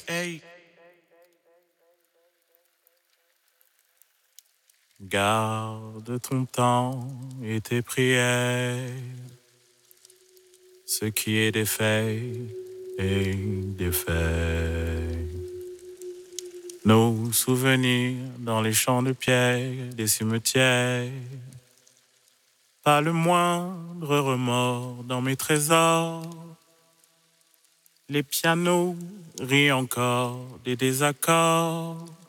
Hey. Garde ton temps et tes prières, ce qui est défait est défait. Nos souvenirs dans les champs de pierre des cimetières, pas le moindre remords dans mes trésors. Les pianos rient encore des désaccords.